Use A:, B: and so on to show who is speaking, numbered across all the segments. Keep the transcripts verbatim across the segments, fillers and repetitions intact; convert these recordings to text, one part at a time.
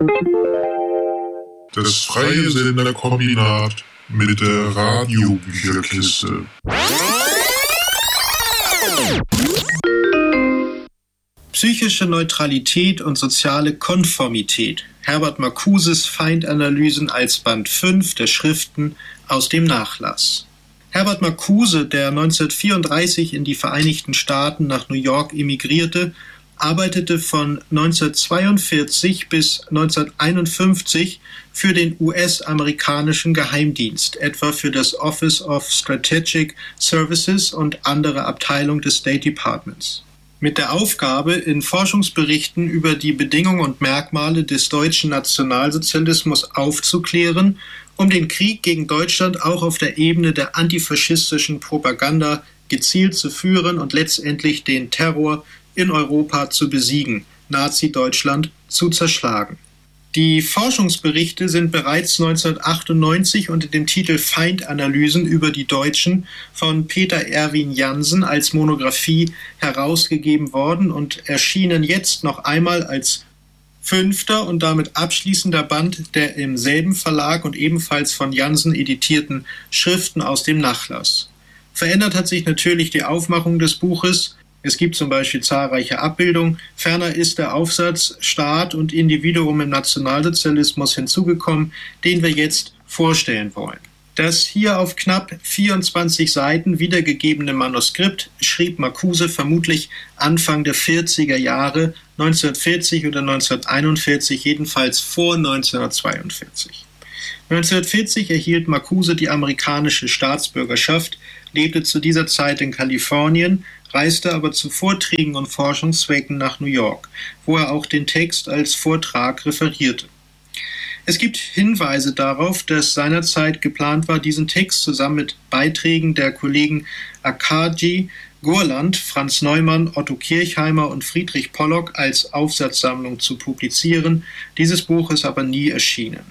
A: Das freie Senderkombinat mit der Radiobücherkiste.
B: Psychische Neutralität und soziale Konformität. Herbert Marcuses Feindanalysen als Band fünf der Schriften aus dem Nachlass. Herbert Marcuse, der neunzehnhundertvierunddreißig in die Vereinigten Staaten nach New York emigrierte, arbeitete von neunzehnhundertzweiundvierzig bis neunzehnhunderteinundfünfzig für den U S-amerikanischen Geheimdienst, etwa für das Office of Strategic Services und andere Abteilungen des State Departments. Mit der Aufgabe, in Forschungsberichten über die Bedingungen und Merkmale des deutschen Nationalsozialismus aufzuklären, um den Krieg gegen Deutschland auch auf der Ebene der antifaschistischen Propaganda gezielt zu führen und letztendlich den Terror in Europa zu besiegen, Nazi-Deutschland zu zerschlagen. Die Forschungsberichte sind bereits neunzehnhundertachtundneunzig unter dem Titel Feindanalysen über die Deutschen von Peter Erwin Jansen als Monographie herausgegeben worden und erschienen jetzt noch einmal als fünfter und damit abschließender Band der im selben Verlag und ebenfalls von Jansen editierten Schriften aus dem Nachlass. Verändert hat sich natürlich die Aufmachung des Buches. Es gibt zum Beispiel zahlreiche Abbildungen. Ferner ist der Aufsatz Staat und Individuum im Nationalsozialismus hinzugekommen, den wir jetzt vorstellen wollen. Das hier auf knapp vierundzwanzig Seiten wiedergegebene Manuskript schrieb Marcuse vermutlich Anfang der vierziger Jahre, neunzehnhundertvierzig oder neunzehnhunderteinundvierzig, jedenfalls vor neunzehnhundertzweiundvierzig. neunzehnhundertvierzig erhielt Marcuse die amerikanische Staatsbürgerschaft, lebte zu dieser Zeit in Kalifornien, reiste aber zu Vorträgen und Forschungszwecken nach New York, wo er auch den Text als Vortrag referierte. Es gibt Hinweise darauf, dass seinerzeit geplant war, diesen Text zusammen mit Beiträgen der Kollegen Arkadij Gurland, Franz Neumann, Otto Kirchheimer und Friedrich Pollock als Aufsatzsammlung zu publizieren. Dieses Buch ist aber nie erschienen.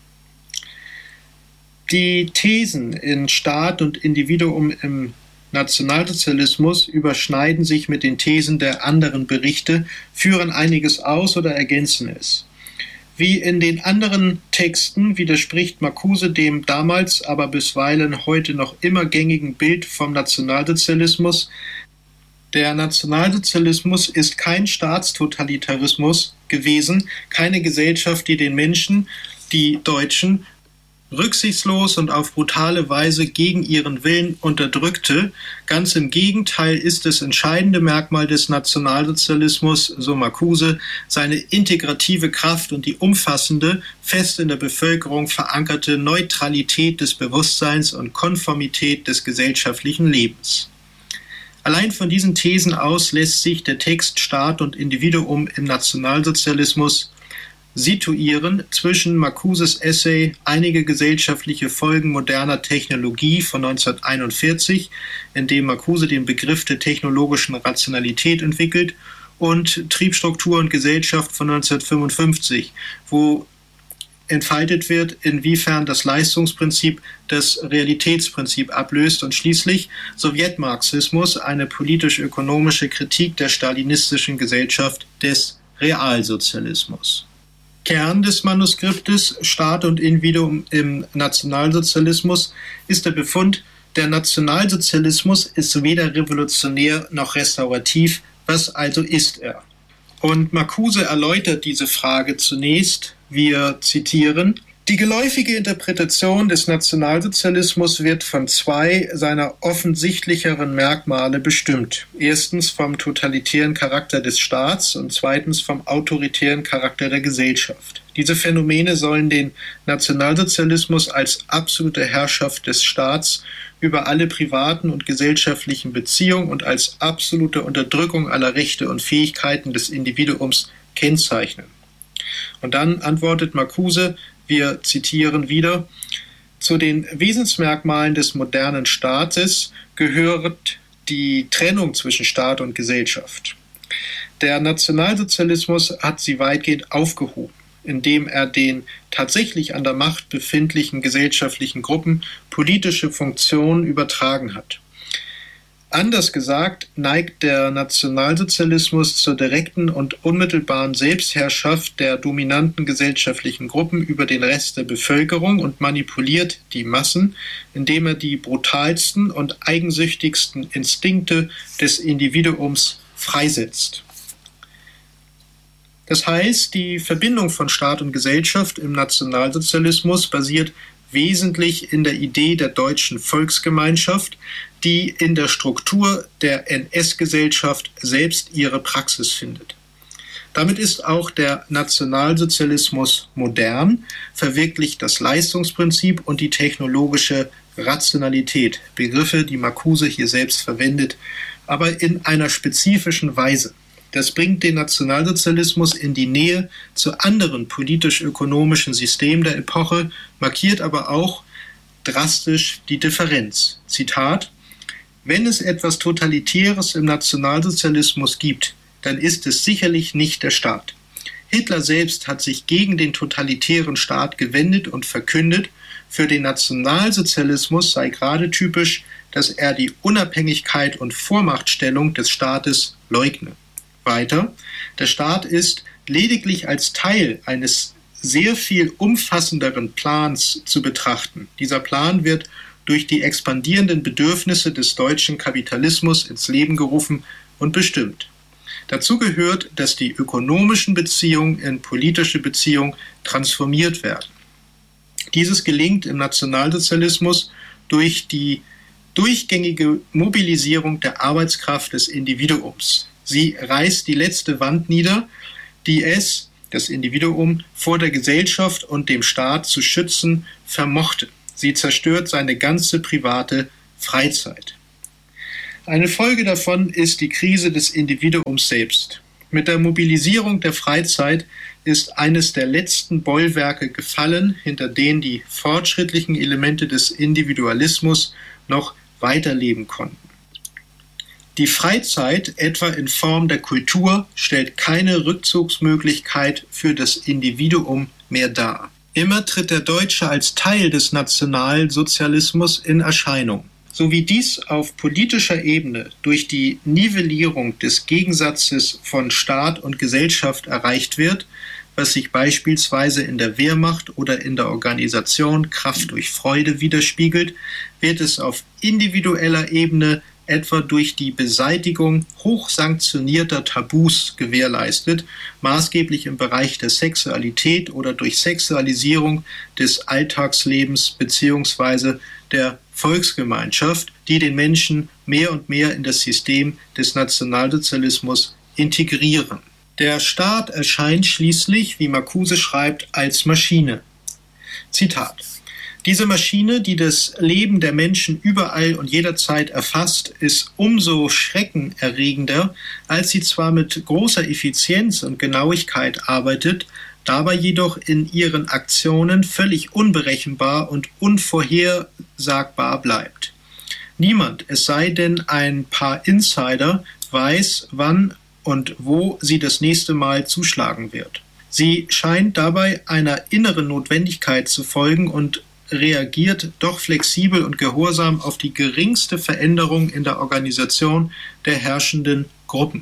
B: Die Thesen in Staat und Individuum im Nationalsozialismus überschneiden sich mit den Thesen der anderen Berichte, führen einiges aus oder ergänzen es. Wie in den anderen Texten widerspricht Marcuse dem damals, aber bisweilen heute noch immer gängigen Bild vom Nationalsozialismus. Der Nationalsozialismus ist kein Staatstotalitarismus gewesen, keine Gesellschaft, die den Menschen, die Deutschen, rücksichtslos und auf brutale Weise gegen ihren Willen unterdrückte. Ganz im Gegenteil ist das entscheidende Merkmal des Nationalsozialismus, so Marcuse, seine integrative Kraft und die umfassende, fest in der Bevölkerung verankerte Neutralität des Bewusstseins und Konformität des gesellschaftlichen Lebens. Allein von diesen Thesen aus lässt sich der Text Staat und Individuum im Nationalsozialismus situieren zwischen Marcuses Essay Einige gesellschaftliche Folgen moderner Technologie von neunzehnhunderteinundvierzig, in dem Marcuse den Begriff der technologischen Rationalität entwickelt, und Triebstruktur und Gesellschaft von neunzehnhundertfünfundfünfzig, wo entfaltet wird, inwiefern das Leistungsprinzip das Realitätsprinzip ablöst, und schließlich Sowjetmarxismus, eine politisch-ökonomische Kritik der stalinistischen Gesellschaft des Realsozialismus. Kern des Manuskriptes Staat und Individuum im Nationalsozialismus ist der Befund, der Nationalsozialismus ist weder revolutionär noch restaurativ. Was also ist er? Und Marcuse erläutert diese Frage zunächst. Wir zitieren: Die geläufige Interpretation des Nationalsozialismus wird von zwei seiner offensichtlicheren Merkmale bestimmt. Erstens vom totalitären Charakter des Staats und zweitens vom autoritären Charakter der Gesellschaft. Diese Phänomene sollen den Nationalsozialismus als absolute Herrschaft des Staats über alle privaten und gesellschaftlichen Beziehungen und als absolute Unterdrückung aller Rechte und Fähigkeiten des Individuums kennzeichnen. Und dann antwortet Marcuse, wir zitieren wieder: Zu den Wesensmerkmalen des modernen Staates gehört die Trennung zwischen Staat und Gesellschaft. Der Nationalsozialismus hat sie weitgehend aufgehoben, indem er den tatsächlich an der Macht befindlichen gesellschaftlichen Gruppen politische Funktionen übertragen hat. Anders gesagt neigt der Nationalsozialismus zur direkten und unmittelbaren Selbstherrschaft der dominanten gesellschaftlichen Gruppen über den Rest der Bevölkerung und manipuliert die Massen, indem er die brutalsten und eigensüchtigsten Instinkte des Individuums freisetzt. Das heißt, die Verbindung von Staat und Gesellschaft im Nationalsozialismus basiert wesentlich in der Idee der deutschen Volksgemeinschaft, die in der Struktur der N S-Gesellschaft selbst ihre Praxis findet. Damit ist auch der Nationalsozialismus modern, verwirklicht das Leistungsprinzip und die technologische Rationalität, Begriffe, die Marcuse hier selbst verwendet, aber in einer spezifischen Weise. Das bringt den Nationalsozialismus in die Nähe zu anderen politisch-ökonomischen Systemen der Epoche, markiert aber auch drastisch die Differenz. Zitat: Wenn es etwas Totalitäres im Nationalsozialismus gibt, dann ist es sicherlich nicht der Staat. Hitler selbst hat sich gegen den totalitären Staat gewendet und verkündet, für den Nationalsozialismus sei gerade typisch, dass er die Unabhängigkeit und Vormachtstellung des Staates leugne. Weiter, der Staat ist lediglich als Teil eines sehr viel umfassenderen Plans zu betrachten. Dieser Plan wird durch die expandierenden Bedürfnisse des deutschen Kapitalismus ins Leben gerufen und bestimmt. Dazu gehört, dass die ökonomischen Beziehungen in politische Beziehungen transformiert werden. Dieses gelingt im Nationalsozialismus durch die durchgängige Mobilisierung der Arbeitskraft des Individuums. Sie reißt die letzte Wand nieder, die es, das Individuum, vor der Gesellschaft und dem Staat zu schützen vermochte. Sie zerstört seine ganze private Freizeit. Eine Folge davon ist die Krise des Individuums selbst. Mit der Mobilisierung der Freizeit ist eines der letzten Bollwerke gefallen, hinter denen die fortschrittlichen Elemente des Individualismus noch weiterleben konnten. Die Freizeit, etwa in Form der Kultur, stellt keine Rückzugsmöglichkeit für das Individuum mehr dar. Immer tritt der Deutsche als Teil des Nationalsozialismus in Erscheinung. So wie dies auf politischer Ebene durch die Nivellierung des Gegensatzes von Staat und Gesellschaft erreicht wird, was sich beispielsweise in der Wehrmacht oder in der Organisation Kraft durch Freude widerspiegelt, wird es auf individueller Ebene etwa durch die Beseitigung hochsanktionierter Tabus gewährleistet, maßgeblich im Bereich der Sexualität oder durch Sexualisierung des Alltagslebens bzw. der Volksgemeinschaft, die den Menschen mehr und mehr in das System des Nationalsozialismus integrieren. Der Staat erscheint schließlich, wie Marcuse schreibt, als Maschine. Zitat: Diese Maschine, die das Leben der Menschen überall und jederzeit erfasst, ist umso schreckenerregender, als sie zwar mit großer Effizienz und Genauigkeit arbeitet, dabei jedoch in ihren Aktionen völlig unberechenbar und unvorhersagbar bleibt. Niemand, es sei denn ein paar Insider, weiß, wann und wo sie das nächste Mal zuschlagen wird. Sie scheint dabei einer inneren Notwendigkeit zu folgen und reagiert doch flexibel und gehorsam auf die geringste Veränderung in der Organisation der herrschenden Gruppen.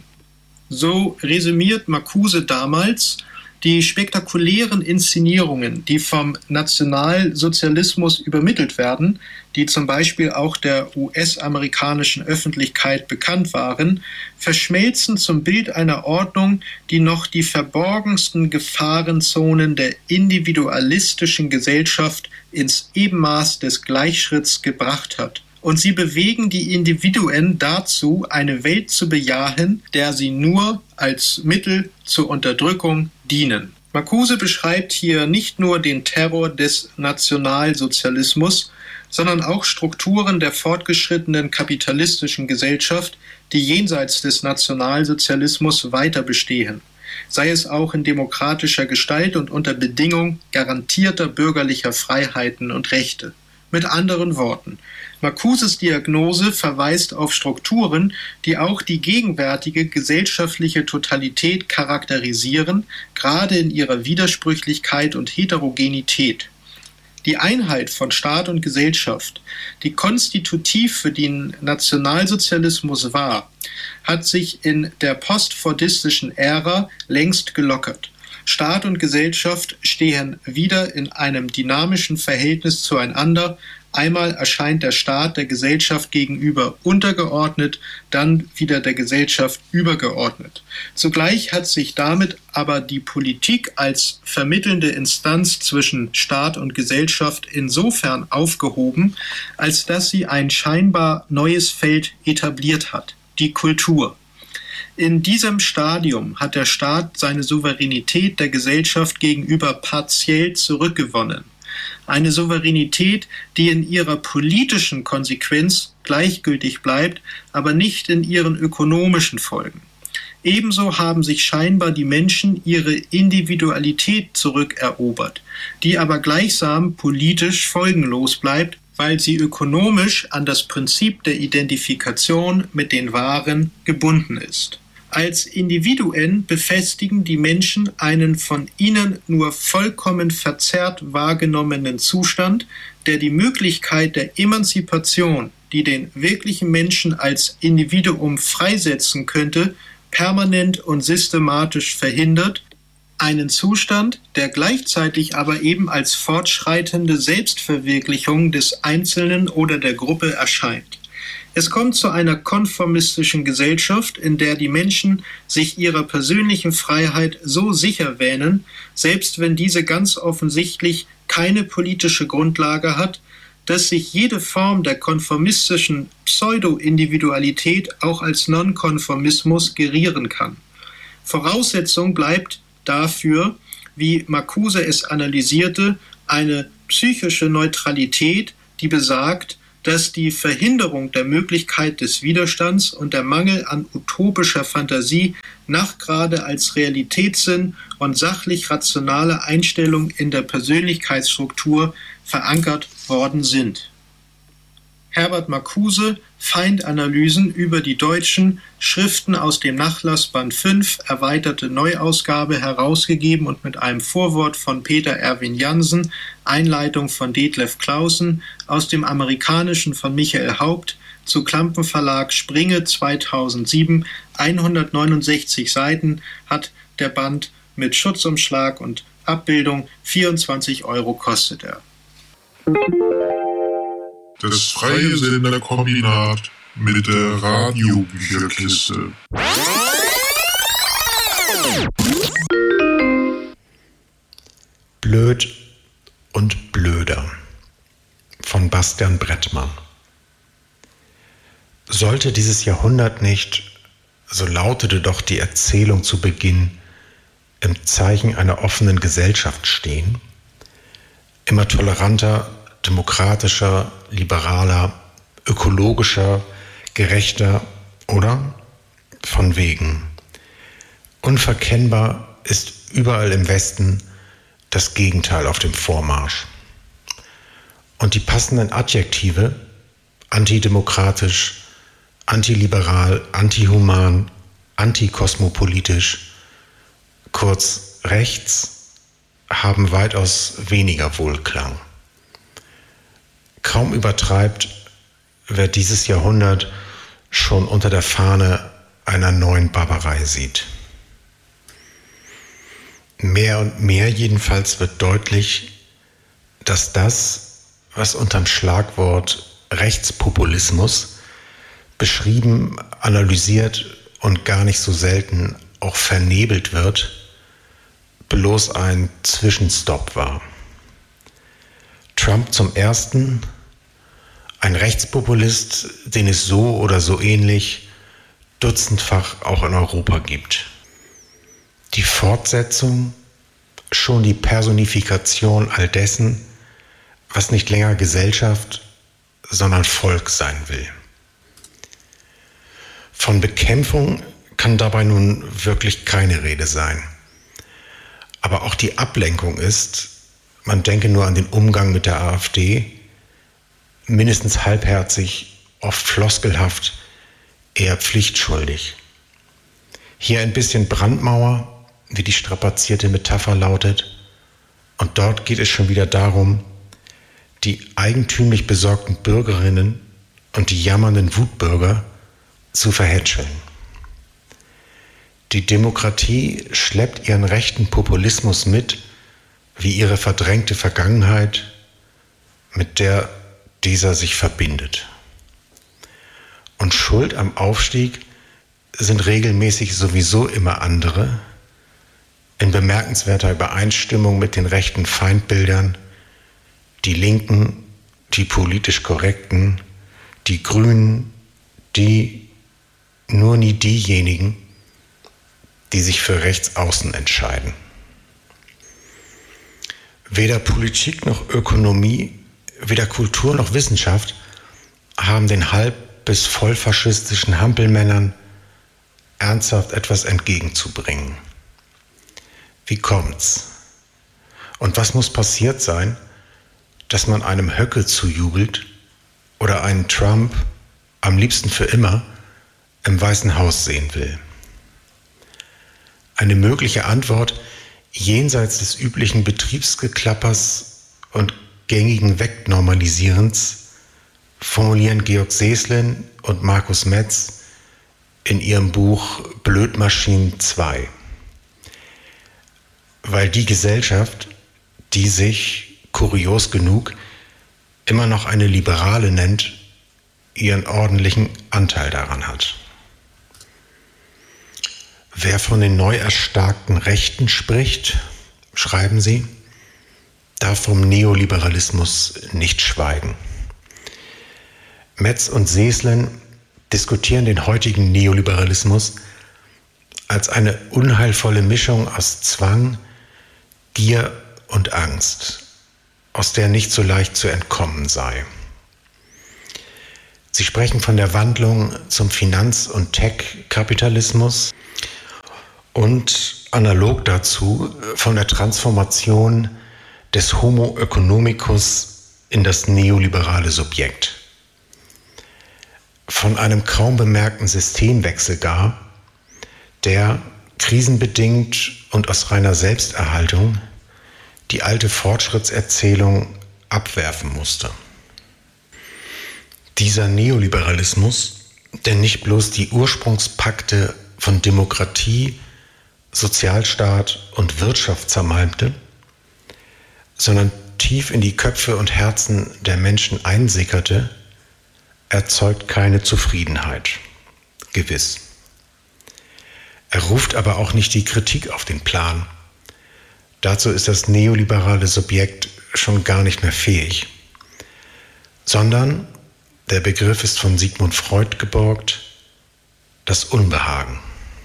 B: So resümiert Marcuse damals die spektakulären Inszenierungen, die vom Nationalsozialismus übermittelt werden, die zum Beispiel auch der U S-amerikanischen Öffentlichkeit bekannt waren, verschmelzen zum Bild einer Ordnung, die noch die verborgensten Gefahrenzonen der individualistischen Gesellschaft ins Ebenmaß des Gleichschritts gebracht hat. Und sie bewegen die Individuen dazu, eine Welt zu bejahen, der sie nur als Mittel zur Unterdrückung dienen. Marcuse beschreibt hier nicht nur den Terror des Nationalsozialismus, sondern auch Strukturen der fortgeschrittenen kapitalistischen Gesellschaft, die jenseits des Nationalsozialismus weiter bestehen, sei es auch in demokratischer Gestalt und unter Bedingung garantierter bürgerlicher Freiheiten und Rechte. Mit anderen Worten, Marcuses Diagnose verweist auf Strukturen, die auch die gegenwärtige gesellschaftliche Totalität charakterisieren, gerade in ihrer Widersprüchlichkeit und Heterogenität. Die Einheit von Staat und Gesellschaft, die konstitutiv für den Nationalsozialismus war, hat sich in der postfordistischen Ära längst gelockert. Staat und Gesellschaft stehen wieder in einem dynamischen Verhältnis zueinander. Einmal erscheint der Staat der Gesellschaft gegenüber untergeordnet, dann wieder der Gesellschaft übergeordnet. Zugleich hat sich damit aber die Politik als vermittelnde Instanz zwischen Staat und Gesellschaft insofern aufgehoben, als dass sie ein scheinbar neues Feld etabliert hat, die Kultur. In diesem Stadium hat der Staat seine Souveränität der Gesellschaft gegenüber partiell zurückgewonnen. Eine Souveränität, die in ihrer politischen Konsequenz gleichgültig bleibt, aber nicht in ihren ökonomischen Folgen. Ebenso haben sich scheinbar die Menschen ihre Individualität zurückerobert, die aber gleichsam politisch folgenlos bleibt, weil sie ökonomisch an das Prinzip der Identifikation mit den Waren gebunden ist. Als Individuen befestigen die Menschen einen von ihnen nur vollkommen verzerrt wahrgenommenen Zustand, der die Möglichkeit der Emanzipation, die den wirklichen Menschen als Individuum freisetzen könnte, permanent und systematisch verhindert, einen Zustand, der gleichzeitig aber eben als fortschreitende Selbstverwirklichung des Einzelnen oder der Gruppe erscheint. Es kommt zu einer konformistischen Gesellschaft, in der die Menschen sich ihrer persönlichen Freiheit so sicher wähnen, selbst wenn diese ganz offensichtlich keine politische Grundlage hat, dass sich jede Form der konformistischen Pseudo-Individualität auch als Nonkonformismus gerieren kann. Voraussetzung bleibt dafür, wie Marcuse es analysierte, eine psychische Neutralität, die besagt, dass die Verhinderung der Möglichkeit des Widerstands und der Mangel an utopischer Fantasie nachgerade als Realitätssinn und sachlich rationale Einstellung in der Persönlichkeitsstruktur verankert worden sind. Herbert Marcuse, Feindanalysen über die deutschen Schriften aus dem Nachlass Band fünf, erweiterte Neuausgabe, herausgegeben und mit einem Vorwort von Peter Erwin Jansen, Einleitung von Detlef Clausen, aus dem Amerikanischen von Michael Haupt, zu Klampen Verlag Springe zweitausendsieben, hundertneunundsechzig Seiten, hat der Band mit Schutzumschlag und Abbildung, vierundzwanzig Euro kostet er.
A: Das freie Senderkombinat mit der Radiobücherkiste.
C: Blöd und blöder von Bastian Brettmann. Sollte dieses Jahrhundert nicht, so lautete doch die Erzählung zu Beginn, im Zeichen einer offenen Gesellschaft stehen, immer toleranter, demokratischer, liberaler, ökologischer, gerechter oder von wegen. Unverkennbar ist überall im Westen das Gegenteil auf dem Vormarsch. Und die passenden Adjektive, antidemokratisch, antiliberal, antihuman, antikosmopolitisch, kurz rechts, haben weitaus weniger Wohlklang. Kaum übertreibt, wer dieses Jahrhundert schon unter der Fahne einer neuen Barbarei sieht. Mehr und mehr jedenfalls wird deutlich, dass das, was unterm Schlagwort Rechtspopulismus beschrieben, analysiert und gar nicht so selten auch vernebelt wird, bloß ein Zwischenstopp war. Trump zum Ersten, ein Rechtspopulist, den es so oder so ähnlich dutzendfach auch in Europa gibt. Die Fortsetzung, schon die Personifikation all dessen, was nicht länger Gesellschaft, sondern Volk sein will. Von Bekämpfung kann dabei nun wirklich keine Rede sein. Aber auch die Ablenkung ist, man denke nur an den Umgang mit der AfD, mindestens halbherzig, oft floskelhaft, eher pflichtschuldig. Hier ein bisschen Brandmauer, wie die strapazierte Metapher lautet, und dort geht es schon wieder darum, die eigentümlich besorgten Bürgerinnen und die jammernden Wutbürger zu verhätscheln. Die Demokratie schleppt ihren rechten Populismus mit, wie ihre verdrängte Vergangenheit, mit der dieser sich verbindet. Und schuld am Aufstieg sind regelmäßig sowieso immer andere, in bemerkenswerter Übereinstimmung mit den rechten Feindbildern, die Linken, die politisch Korrekten, die Grünen, die, nur nie diejenigen, die sich für Rechtsaußen entscheiden. Weder Politik noch Ökonomie, weder Kultur noch Wissenschaft haben den halb- bis vollfaschistischen Hampelmännern ernsthaft etwas entgegenzubringen. Wie kommt's? Und was muss passiert sein, dass man einem Höcke zujubelt oder einen Trump, am liebsten für immer, im Weißen Haus sehen will? Eine mögliche Antwort jenseits des üblichen Betriebsgeklappers und gängigen Wegnormalisierens formulieren Georg Seeßlen und Markus Metz in ihrem Buch Blödmaschinen zwei. Weil die Gesellschaft, die sich, kurios genug, immer noch eine liberale nennt, ihren ordentlichen Anteil daran hat. Wer von den neu erstarkten Rechten spricht, schreiben sie, darf vom Neoliberalismus nicht schweigen. Metz und Seeßlen diskutieren den heutigen Neoliberalismus als eine unheilvolle Mischung aus Zwang, Gier und Angst, aus der nicht so leicht zu entkommen sei. Sie sprechen von der Wandlung zum Finanz- und Tech-Kapitalismus und analog dazu von der Transformation des Homo economicus in das neoliberale Subjekt. Von einem kaum bemerkten Systemwechsel gar, der krisenbedingt und aus reiner Selbsterhaltung die alte Fortschrittserzählung abwerfen musste. Dieser Neoliberalismus, der nicht bloß die Ursprungspakte von Demokratie, Sozialstaat und Wirtschaft zermalmte, sondern tief in die Köpfe und Herzen der Menschen einsickerte, erzeugt keine Zufriedenheit. Gewiss. Er ruft aber auch nicht die Kritik auf den Plan. Dazu ist das neoliberale Subjekt schon gar nicht mehr fähig. Sondern, der Begriff ist von Sigmund Freud geborgt, das Unbehagen.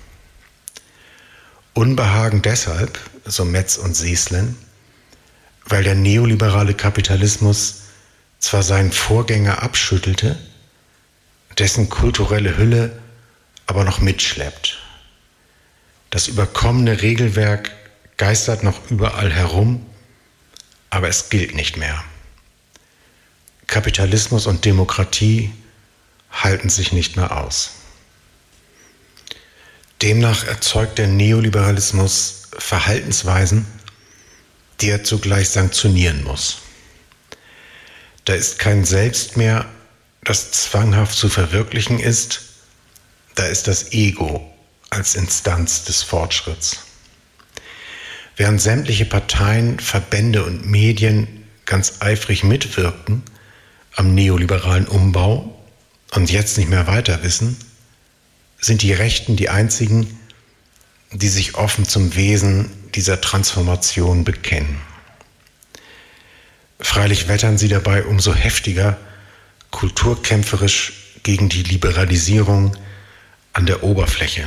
C: Unbehagen deshalb, so Metz und Seeßlen, weil der neoliberale Kapitalismus zwar seinen Vorgänger abschüttelte, dessen kulturelle Hülle aber noch mitschleppt. Das überkommene Regelwerk geistert noch überall herum, aber es gilt nicht mehr. Kapitalismus und Demokratie halten sich nicht mehr aus. Demnach erzeugt der Neoliberalismus Verhaltensweisen, die er zugleich sanktionieren muss. Da ist kein Selbst mehr, das zwanghaft zu verwirklichen ist, da ist das Ego als Instanz des Fortschritts. Während sämtliche Parteien, Verbände und Medien ganz eifrig mitwirkten am neoliberalen Umbau und jetzt nicht mehr weiter wissen, sind die Rechten die einzigen, die sich offen zum Wesen dieser Transformation bekennen. Freilich wettern sie dabei umso heftiger kulturkämpferisch gegen die Liberalisierung an der Oberfläche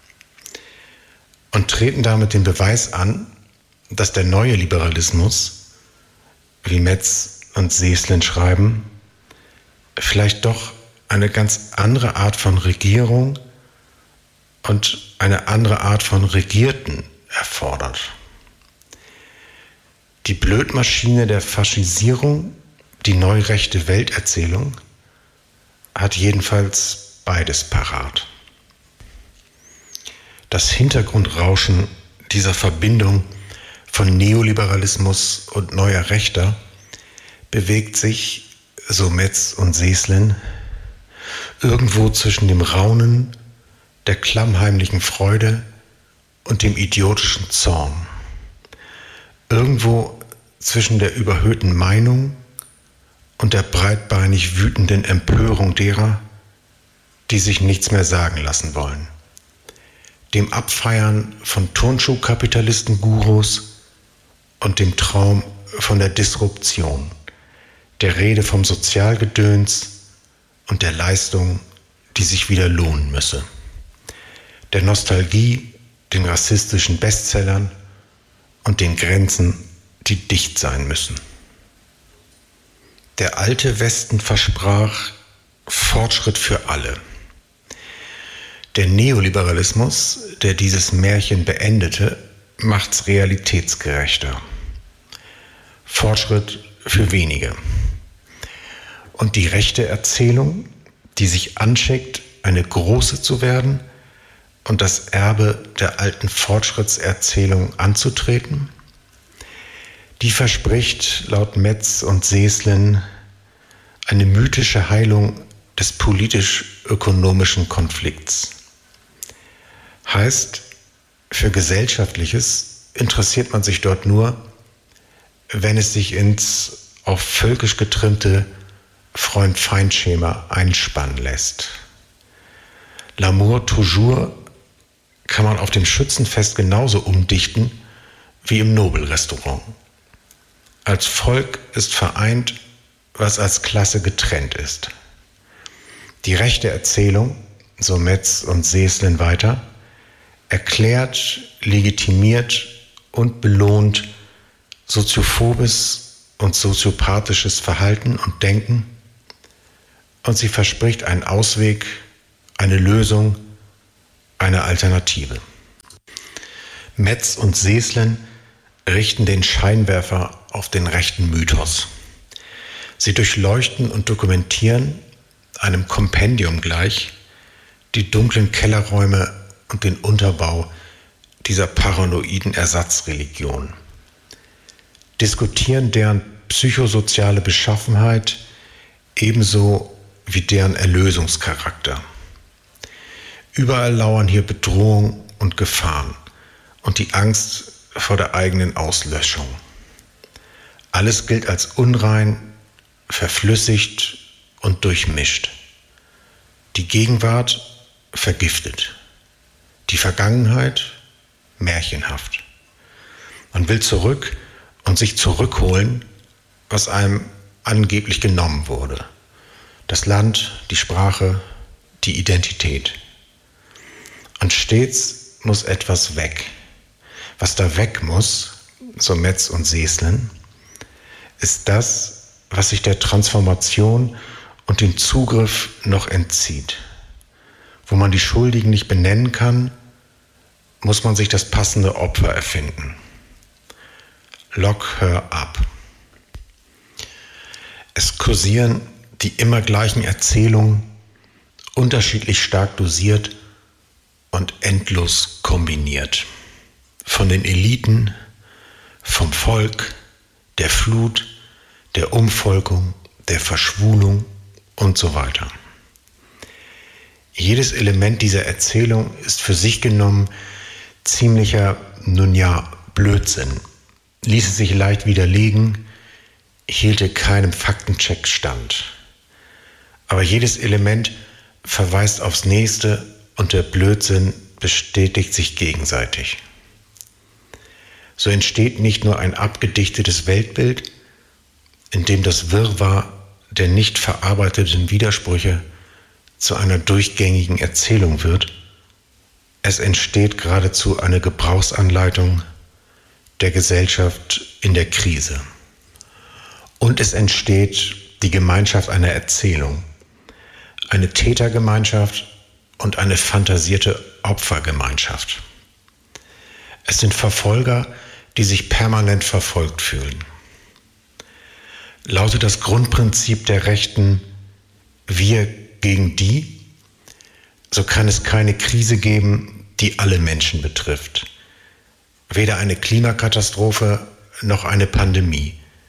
C: und treten damit den Beweis an, dass der neue Liberalismus, wie Metz und Seeßlen schreiben, vielleicht doch eine ganz andere Art von Regierung und eine andere Art von Regierten erfordert. Die Blödmaschine der Faschisierung, die neurechte Welterzählung, hat jedenfalls beides parat. Das Hintergrundrauschen dieser Verbindung von Neoliberalismus und neuer Rechter bewegt sich, so Metz und Seeßlen, irgendwo zwischen dem Raunen, der klammheimlichen Freude und dem idiotischen Zorn. Irgendwo zwischen der überhöhten Meinung und der breitbeinig wütenden Empörung derer, die sich nichts mehr sagen lassen wollen. Dem Abfeiern von Turnschuhkapitalisten-Gurus und dem Traum von der Disruption, der Rede vom Sozialgedöns und der Leistung, die sich wieder lohnen müsse, der Nostalgie, den rassistischen Bestsellern und den Grenzen, die dicht sein müssen. Der alte Westen versprach Fortschritt für alle. Der Neoliberalismus, der dieses Märchen beendete, macht's realitätsgerechter. Fortschritt für wenige. Und die rechte Erzählung, die sich anschickt, eine große zu werden und das Erbe der alten Fortschrittserzählung anzutreten, die verspricht laut Metz und Seeßlen eine mythische Heilung des politisch-ökonomischen Konflikts. Heißt, für Gesellschaftliches interessiert man sich dort nur, wenn es sich ins auf völkisch getrimmte Freund-Feind-Schema einspannen lässt. L'amour toujours kann man auf dem Schützenfest genauso umdichten wie im Nobelrestaurant. Als Volk ist vereint, was als Klasse getrennt ist. Die rechte Erzählung, so Metz und Seeßlen weiter, erklärt, legitimiert und belohnt soziophobes und soziopathisches Verhalten und Denken, und sie verspricht einen Ausweg, eine Lösung, eine Alternative. Metz und Seeßlen richten den Scheinwerfer auf den rechten Mythos. Sie durchleuchten und dokumentieren, einem Kompendium gleich, die dunklen Kellerräume und den Unterbau dieser paranoiden Ersatzreligion. Diskutieren deren psychosoziale Beschaffenheit ebenso wie deren Erlösungscharakter. Überall lauern hier Bedrohung und Gefahren und die Angst vor der eigenen Auslöschung. Alles gilt als unrein, verflüssigt und durchmischt. Die Gegenwart vergiftet. Die Vergangenheit märchenhaft. Man will zurück und sich zurückholen, was einem angeblich genommen wurde. Das Land, die Sprache, die Identität. Und stets muss etwas weg. Was da weg muss, so Metz und Seeßlen, ist das, was sich der Transformation und dem Zugriff noch entzieht. Wo man die Schuldigen nicht benennen kann, muss man sich das passende Opfer erfinden. Lock her up. Es kursieren die immer gleichen Erzählungen, unterschiedlich stark dosiert und endlos kombiniert. Von den Eliten, vom Volk, der Flut, der Umvolkung, der Verschwulung und so weiter. Jedes Element dieser Erzählung ist für sich genommen ziemlicher, nun ja, Blödsinn, ließe sich leicht widerlegen, hielte keinem Faktencheck stand. Aber jedes Element verweist aufs nächste und der Blödsinn bestätigt sich gegenseitig. So entsteht nicht nur ein abgedichtetes Weltbild, in dem das Wirrwarr der nicht verarbeiteten Widersprüche zu einer durchgängigen Erzählung wird, es entsteht geradezu eine Gebrauchsanleitung der Gesellschaft in der Krise. Und es entsteht die Gemeinschaft einer Erzählung, eine Tätergemeinschaft und eine fantasierte Opfergemeinschaft. Es sind Verfolger, die sich permanent verfolgt fühlen. Lautet das Grundprinzip der Rechten wir gegen die, so kann es keine Krise geben, die alle Menschen betrifft. Weder eine Klimakatastrophe noch eine Pandemie.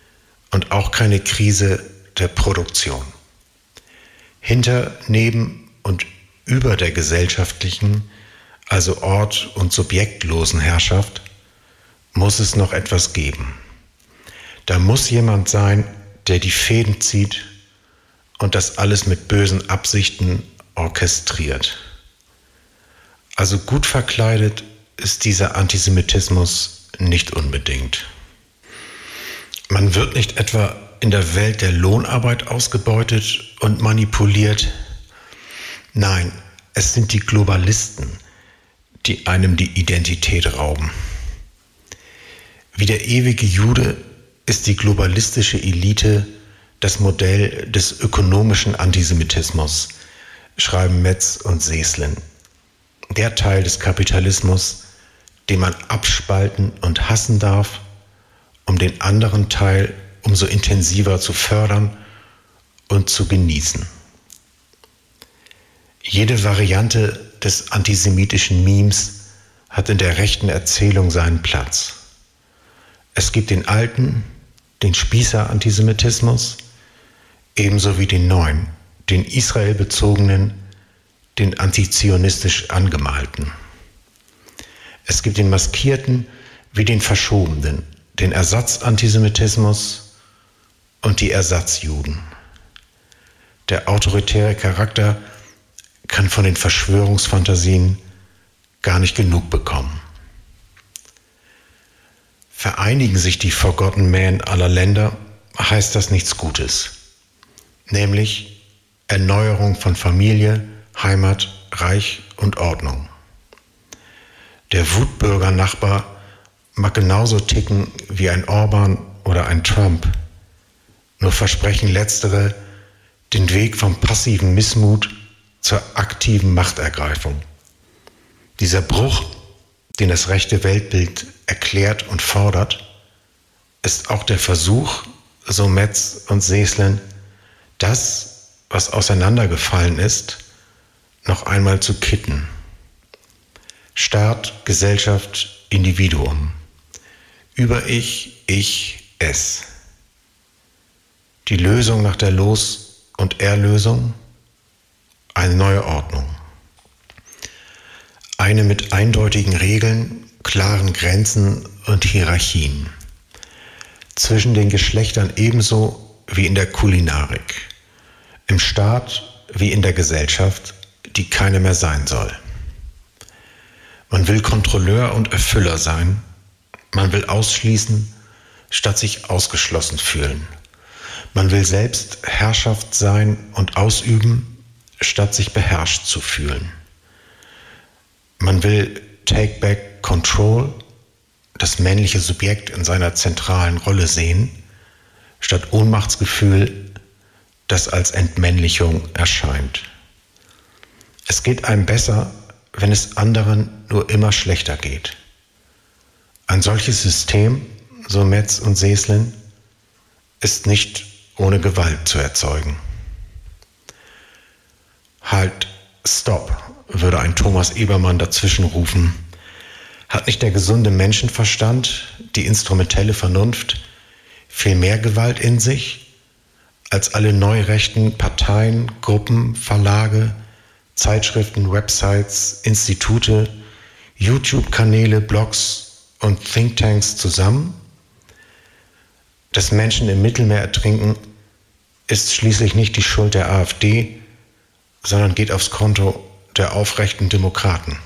C: und auch keine Krise der Produktion. Hinter, neben und über der gesellschaftlichen, also ort- und subjektlosen Herrschaft, muss es noch etwas geben. Da muss jemand sein, der die Fäden zieht und das alles mit bösen Absichten orchestriert. Also gut verkleidet ist dieser Antisemitismus nicht unbedingt. Man wird nicht etwa in der Welt der Lohnarbeit ausgebeutet und manipuliert. Nein, es sind die Globalisten, die einem die Identität rauben. Wie der ewige Jude ist die globalistische Elite das Modell des ökonomischen Antisemitismus, schreiben Metz und Seslin. Der Teil des Kapitalismus, den man abspalten und hassen darf, um den anderen Teil umso intensiver zu fördern und zu genießen. Jede Variante des antisemitischen Memes hat in der rechten Erzählung seinen Platz. Es gibt den alten, den Spießer-Antisemitismus, ebenso wie den neuen, den israelbezogenen, den antizionistisch angemalten. Es gibt den maskierten wie den verschobenen, den Ersatz-Antisemitismus und die Ersatzjuden. Der autoritäre Charakter kann von den Verschwörungsfantasien gar nicht genug bekommen. Vereinigen sich die Forgotten Men aller Länder, heißt das nichts Gutes, nämlich Erneuerung von Familie, Heimat, Reich und Ordnung. Der Wutbürger-Nachbar mag genauso ticken wie ein Orban oder ein Trump, nur versprechen letztere den Weg vom passiven Missmut zur aktiven Machtergreifung. Dieser Bruch, den das rechte Weltbild erklärt und fordert, ist auch der Versuch, so Metz und Seslin, das, was auseinandergefallen ist, noch einmal zu kitten. Staat, Gesellschaft, Individuum. Über-Ich, Ich, Es. Die Lösung nach der Los- und Erlösung? Eine neue Ordnung. Eine mit eindeutigen Regeln, klaren Grenzen und Hierarchien. Zwischen den Geschlechtern ebenso wie in der Kulinarik. Im Staat wie in der Gesellschaft, die keine mehr sein soll. Man will Kontrolleur und Erfüller sein. Man will ausschließen, statt sich ausgeschlossen fühlen. Man will selbst Herrschaft sein und ausüben, statt sich beherrscht zu fühlen. Man will Take Back Control, das männliche Subjekt in seiner zentralen Rolle sehen, statt Ohnmachtsgefühl, das als Entmännlichung erscheint. Es geht einem besser, wenn es anderen nur immer schlechter geht. Ein solches System, so Metz und Seslin, ist nicht ohne Gewalt zu erzeugen. Halt, stopp, würde ein Thomas Ebermann dazwischen rufen. Hat nicht der gesunde Menschenverstand, die instrumentelle Vernunft, viel mehr Gewalt in sich, als alle neurechten Parteien, Gruppen, Verlage, Zeitschriften, Websites, Institute, YouTube-Kanäle, Blogs und Thinktanks zusammen? Dass Menschen im Mittelmeer ertrinken, ist schließlich nicht die Schuld der AfD, sondern geht aufs Konto der aufrechten Demokraten.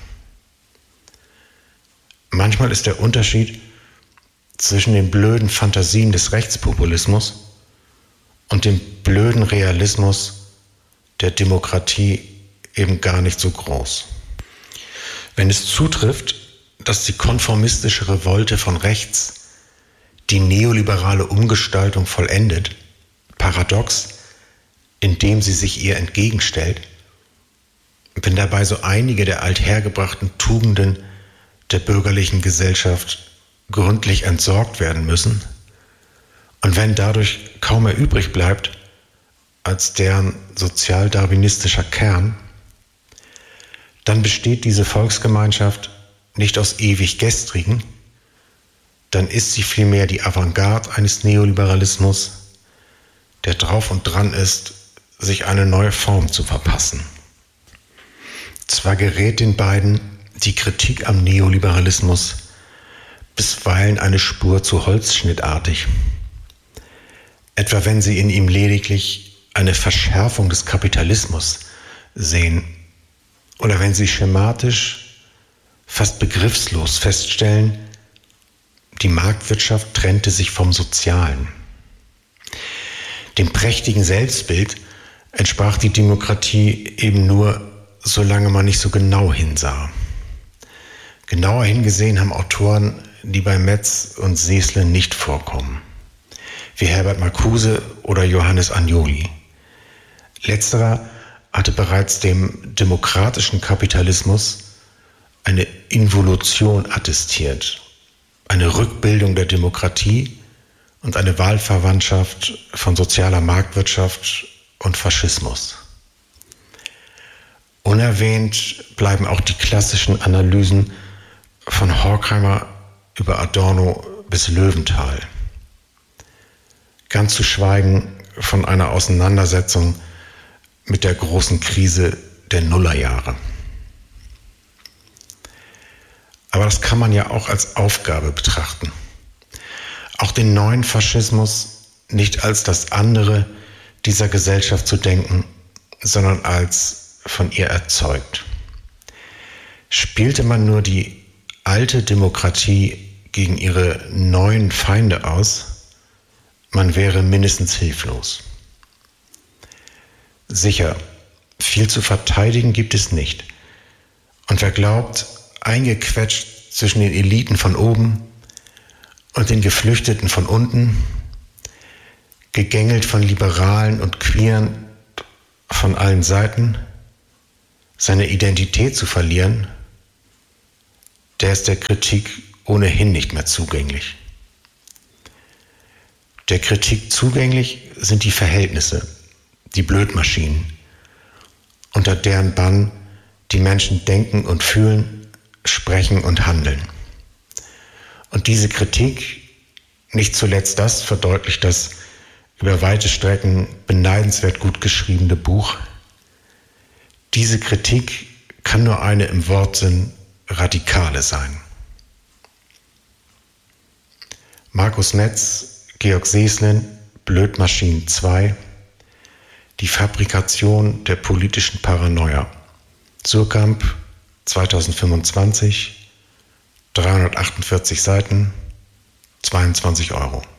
C: Manchmal ist der Unterschied zwischen den blöden Fantasien des Rechtspopulismus und dem blöden Realismus der Demokratie eben gar nicht so groß. Wenn es zutrifft, dass die konformistische Revolte von rechts die neoliberale Umgestaltung vollendet, paradox, indem sie sich ihr entgegenstellt, wenn dabei so einige der althergebrachten Tugenden der bürgerlichen Gesellschaft gründlich entsorgt werden müssen und wenn dadurch kaum mehr übrig bleibt als deren sozialdarwinistischer Kern, dann besteht diese Volksgemeinschaft nicht aus ewig Gestrigen, dann ist sie vielmehr die Avantgarde eines Neoliberalismus, der drauf und dran ist, sich eine neue Form zu verpassen. Zwar gerät den beiden die Kritik am Neoliberalismus bisweilen eine Spur zu holzschnittartig, etwa wenn sie in ihm lediglich eine Verschärfung des Kapitalismus sehen oder wenn sie schematisch, fast begriffslos feststellen, die Marktwirtschaft trennte sich vom Sozialen. Dem prächtigen Selbstbild entsprach die Demokratie eben nur, solange man nicht so genau hinsah. Genauer hingesehen haben Autoren, die bei Metz und Seesle nicht vorkommen, wie Herbert Marcuse oder Johannes Agnoli. Letzterer hatte bereits dem demokratischen Kapitalismus eine Involution attestiert, eine Rückbildung der Demokratie und eine Wahlverwandtschaft von sozialer Marktwirtschaft und Faschismus. Unerwähnt bleiben auch die klassischen Analysen von Horkheimer über Adorno bis Löwenthal. Ganz zu schweigen von einer Auseinandersetzung mit der großen Krise der Nullerjahre. Aber das kann man ja auch als Aufgabe betrachten. Auch den neuen Faschismus nicht als das andere dieser Gesellschaft zu denken, sondern als von ihr erzeugt. Spielte man nur die alte Demokratie gegen ihre neuen Feinde aus, man wäre mindestens hilflos. Sicher, viel zu verteidigen gibt es nicht. Und wer glaubt, eingequetscht zwischen den Eliten von oben und den Geflüchteten von unten, gegängelt von Liberalen und Queeren von allen Seiten, seine Identität zu verlieren, der ist der Kritik ohnehin nicht mehr zugänglich. Der Kritik zugänglich sind die Verhältnisse, die Blödmaschinen, unter deren Bann die Menschen denken und fühlen, sprechen und handeln. Und diese Kritik, nicht zuletzt das, verdeutlicht das über weite Strecken beneidenswert gut geschriebene Buch. Diese Kritik kann nur eine im Wortsinn radikale sein. Markus Metz, Georg Seeslin, Blödmaschinen zwei, die Fabrikation der politischen Paranoia. Suhrkamp, zweitausendfünfundzwanzig, dreihundertachtundvierzig Seiten, zweiundzwanzig Euro.